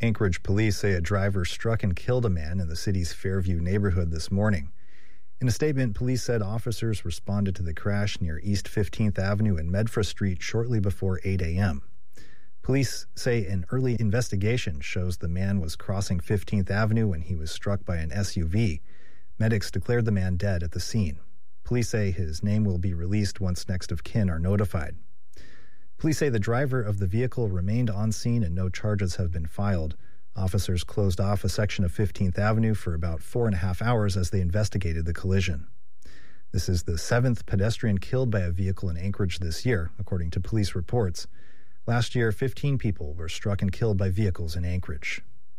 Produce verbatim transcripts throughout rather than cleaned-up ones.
Anchorage police say a driver struck and killed a man in the city's Fairview neighborhood this morning. In a statement, police said officers responded to the crash near East fifteenth Avenue and Medford Street shortly before eight a.m. Police say an early investigation shows the man was crossing fifteenth Avenue when he was struck by an S U V. Medics declared the man dead at the scene. Police say his name will be released once next of kin are notified. Police say the driver of the vehicle remained on scene and no charges have been filed. Officers closed off a section of fifteenth Avenue for about four and a half hours as they investigated the collision. This is the seventh pedestrian killed by a vehicle in Anchorage this year, according to police reports. Last year, fifteen people were struck and killed by vehicles in Anchorage.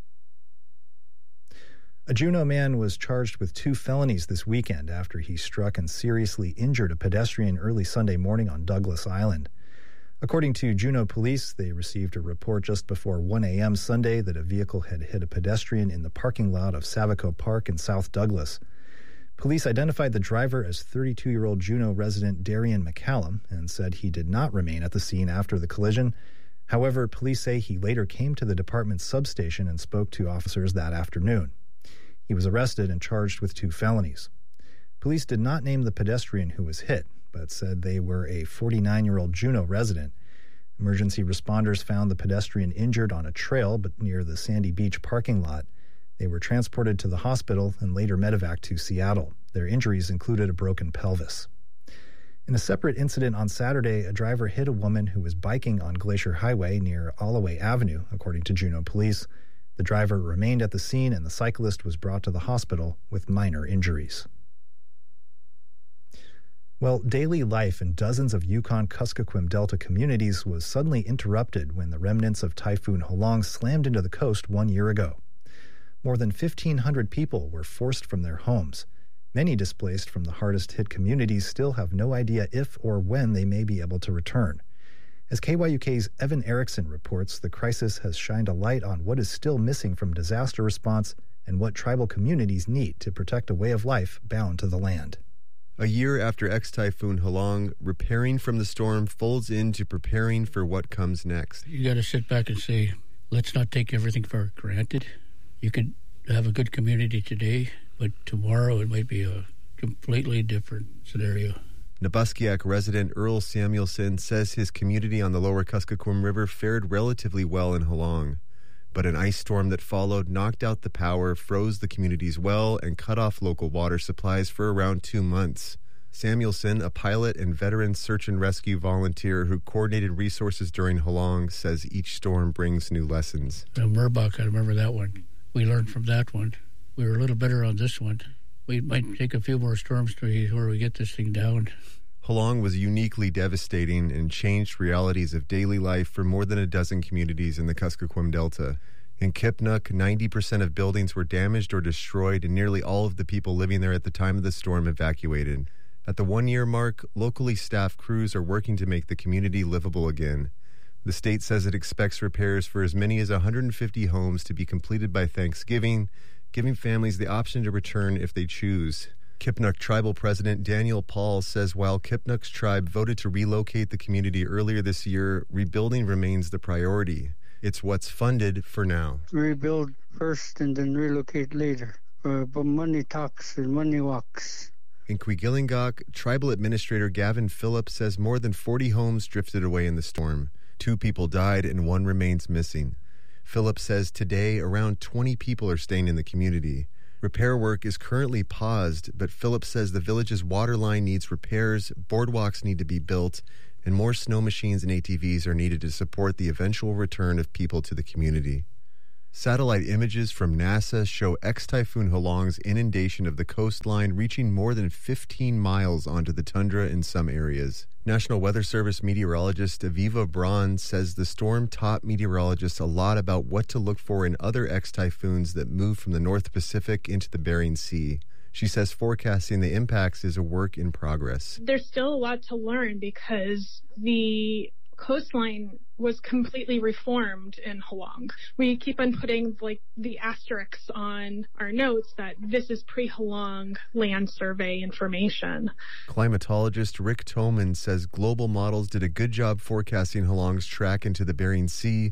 A Juneau man was charged with two felonies this weekend after he struck and seriously injured a pedestrian early Sunday morning on Douglas Island. According to Juneau police, they received a report just before one a.m. Sunday that a vehicle had hit a pedestrian in the parking lot of Savico Park in South Douglas. Police identified the driver as thirty-two-year-old Juneau resident Darian McCallum and said he did not remain at the scene after the collision. However, police say he later came to the department's substation and spoke to officers that afternoon. He was arrested and charged with two felonies. Police did not name the pedestrian who was hit, but said they were a forty-nine-year-old Juneau resident. Emergency responders found the pedestrian injured on a trail but near the Sandy Beach parking lot. They were transported to the hospital and later medevaced to Seattle. Their injuries included a broken pelvis. In a separate incident on Saturday, a driver hit a woman who was biking on Glacier Highway near Alloway Avenue, according to Juneau police. The driver remained at the scene and the cyclist was brought to the hospital with minor injuries. Well, daily life in dozens of Yukon-Kuskokwim Delta communities was suddenly interrupted when the remnants of Typhoon Halong slammed into the coast one year ago. More than fifteen hundred people were forced from their homes. Many displaced from the hardest-hit communities still have no idea if or when they may be able to return. As K Y U K's Evan Erickson reports, the crisis has shined a light on what is still missing from disaster response and what tribal communities need to protect a way of life bound to the land. A year after ex-Typhoon Halong, repairing from the storm folds into preparing for what comes next. You got to sit back and say, let's not take everything for granted. You could have a good community today, but tomorrow it might be a completely different scenario. Nabuskiak resident Earl Samuelson says his community on the lower Kuskokwim River fared relatively well in Halong. But an ice storm that followed knocked out the power, froze the community's well, and cut off local water supplies for around two months. Samuelson, a pilot and veteran search and rescue volunteer who coordinated resources during Halong, says each storm brings new lessons. Now, Murbach, I remember that one. We learned from that one. We were a little better on this one. We might take a few more storms to where we get this thing down. Halong was uniquely devastating and changed realities of daily life for more than a dozen communities in the Kuskokwim Delta. In Kipnuk, ninety percent of buildings were damaged or destroyed, and nearly all of the people living there at the time of the storm evacuated. At the one-year mark, locally staffed crews are working to make the community livable again. The state says it expects repairs for as many as one hundred fifty homes to be completed by Thanksgiving, giving families the option to return if they choose. Kipnuk Tribal President Daniel Paul says while Kipnuk's tribe voted to relocate the community earlier this year, rebuilding remains the priority. It's what's funded for now. Rebuild first and then relocate later. Uh, but money talks and money walks. In Quigilingok, Tribal Administrator Gavin Phillips says more than forty homes drifted away in the storm. Two people died and one remains missing. Phillips says today around twenty people are staying in the community. Repair work is currently paused, but Phillips says the village's water line needs repairs, boardwalks need to be built, and more snow machines and A T Vs are needed to support the eventual return of people to the community. Satellite images from NASA show ex-Typhoon Halong's inundation of the coastline reaching more than fifteen miles onto the tundra in some areas. National Weather Service meteorologist Aviva Braun says the storm taught meteorologists a lot about what to look for in other ex-typhoons that move from the North Pacific into the Bering Sea. She says forecasting the impacts is a work in progress. There's still a lot to learn because the coastline was completely reformed in Halong. We keep on putting like the asterisks on our notes that this is pre-Halong land survey information. Climatologist Rick Toman says global models did a good job forecasting Halong's track into the Bering Sea,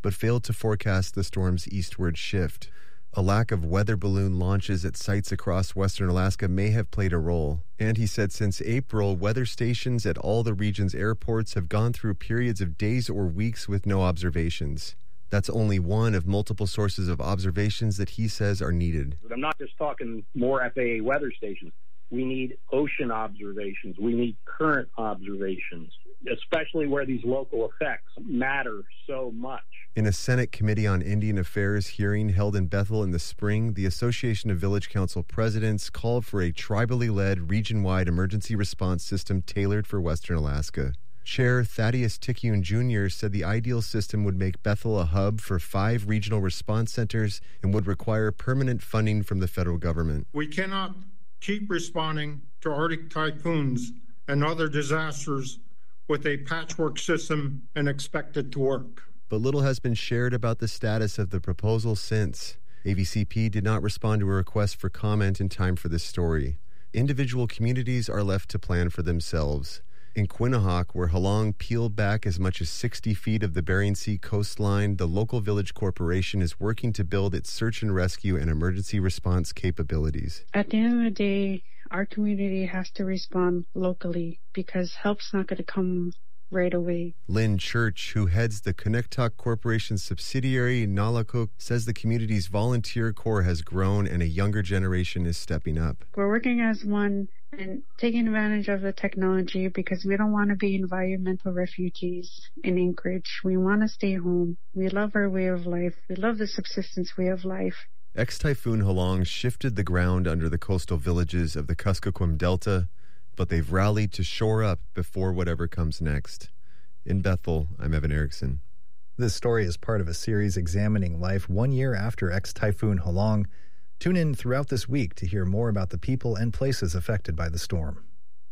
but failed to forecast the storm's eastward shift. A lack of weather balloon launches at sites across western Alaska may have played a role. And he said since April, weather stations at all the region's airports have gone through periods of days or weeks with no observations. That's only one of multiple sources of observations that he says are needed. I'm not just talking more F A A weather stations. We need ocean observations. We need current observations, especially where these local effects matter so much. In a Senate Committee on Indian Affairs hearing held in Bethel in the spring, the Association of Village Council Presidents called for a tribally led, region-wide emergency response system tailored for Western Alaska. Chair Thaddeus Tikyun Junior said the ideal system would make Bethel a hub for five regional response centers and would require permanent funding from the federal government. We cannot keep responding to Arctic typhoons and other disasters with a patchwork system and expect it to work. But little has been shared about the status of the proposal since. A V C P did not respond to a request for comment in time for this story. Individual communities are left to plan for themselves. In Quinnahock, where Halong peeled back as much as sixty feet of the Bering Sea coastline, the local village corporation is working to build its search and rescue and emergency response capabilities. At the end of the day, our community has to respond locally because help's not going to come right away. Lynn Church, who heads the Connectoc Corporation's subsidiary, Nalakuk, says the community's volunteer corps has grown and a younger generation is stepping up. We're working as one and taking advantage of the technology because we don't want to be environmental refugees in Anchorage. We want to stay home. We love our way of life. We love the subsistence way of life. Ex-Typhoon Halong shifted the ground under the coastal villages of the Kuskokwim Delta, but they've rallied to shore up before whatever comes next. In Bethel, I'm Evan Erickson. This story is part of a series examining life one year after ex-Typhoon Halong. Tune in throughout this week to hear more about the people and places affected by the storm.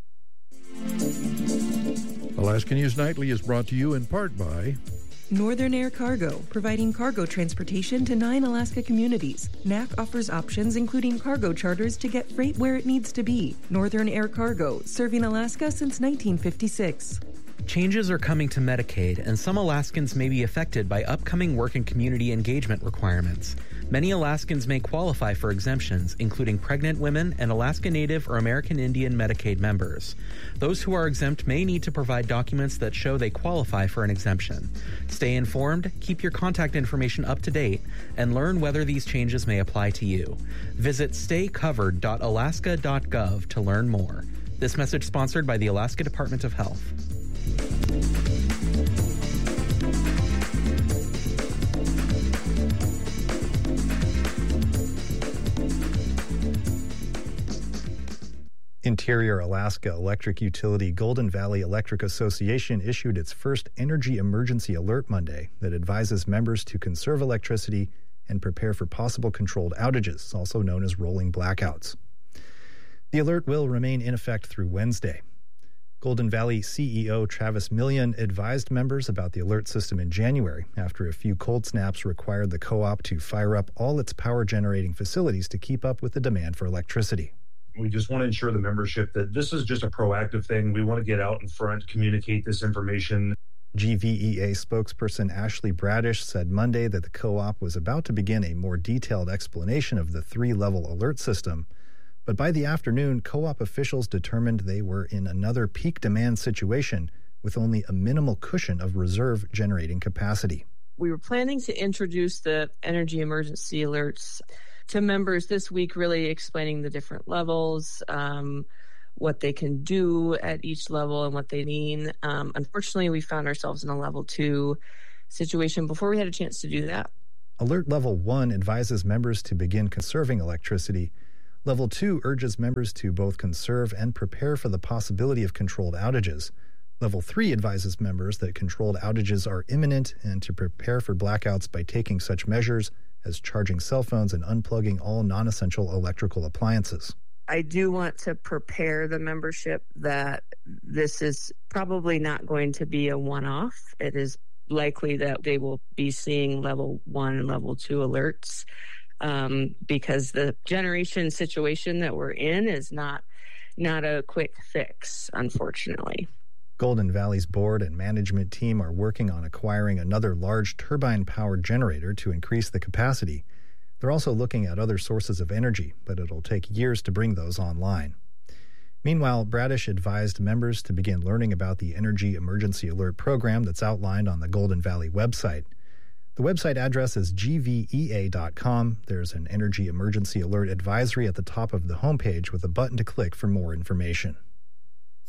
Alaska News Nightly is brought to you in part by Northern Air Cargo, providing cargo transportation to nine Alaska communities. N A C offers options including cargo charters to get freight where it needs to be. Northern Air Cargo, serving Alaska since nineteen fifty-six. Changes are coming to Medicaid, and some Alaskans may be affected by upcoming work and community engagement requirements. Many Alaskans may qualify for exemptions, including pregnant women and Alaska Native or American Indian Medicaid members. Those who are exempt may need to provide documents that show they qualify for an exemption. Stay informed, keep your contact information up to date, and learn whether these changes may apply to you. Visit stay covered dot alaska dot gov to learn more. This message sponsored by the Alaska Department of Health. Interior Alaska electric utility Golden Valley Electric Association issued its first energy emergency alert Monday that advises members to conserve electricity and prepare for possible controlled outages, also known as rolling blackouts. The alert will remain in effect through Wednesday. Golden Valley C E O Travis Million advised members about the alert system in January after a few cold snaps required the co-op to fire up all its power-generating facilities to keep up with the demand for electricity. We just want to ensure the membership that this is just a proactive thing. We want to get out in front, communicate this information. G V E A spokesperson Ashley Bradish said Monday that the co-op was about to begin a more detailed explanation of the three-level alert system. But by the afternoon, co-op officials determined they were in another peak demand situation with only a minimal cushion of reserve generating capacity. We were planning to introduce the energy emergency alerts to members this week, really explaining the different levels, um, what they can do at each level and what they mean. Um, unfortunately, we found ourselves in a level two situation before we had a chance to do that. Alert Level one advises members to begin conserving electricity. Level two urges members to both conserve and prepare for the possibility of controlled outages. Level three advises members that controlled outages are imminent and to prepare for blackouts by taking such measures as charging cell phones and unplugging all non-essential electrical appliances. I do want to prepare the membership that this is probably not going to be a one-off. It is likely that they will be seeing level one and level two alerts. Um, because the generation situation that we're in is not not a quick fix, unfortunately. Golden Valley's board and management team are working on acquiring another large turbine-powered generator to increase the capacity. They're also looking at other sources of energy, but it'll take years to bring those online. Meanwhile, Bradish advised members to begin learning about the Energy Emergency Alert program that's outlined on the Golden Valley website. The website address is G V E A dot com. There's an Energy Emergency Alert advisory at the top of the homepage with a button to click for more information.